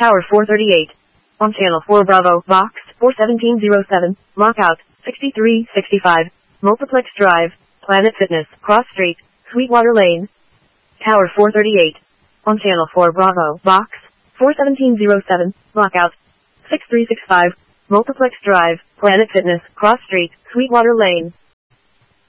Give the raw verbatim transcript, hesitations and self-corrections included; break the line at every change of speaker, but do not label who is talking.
Tower four thirty-eight. On Channel four Bravo, Box four seventeen oh seven, Lockout sixty-three sixty-five, Multiplex Drive, Planet Fitness, Cross Street, Sweetwater Lane. Tower four thirty-eight. On Channel four Bravo, Box four seventeen oh seven, Lockout sixty-three sixty-five, Multiplex Drive, Planet Fitness, Cross Street, Sweetwater Lane.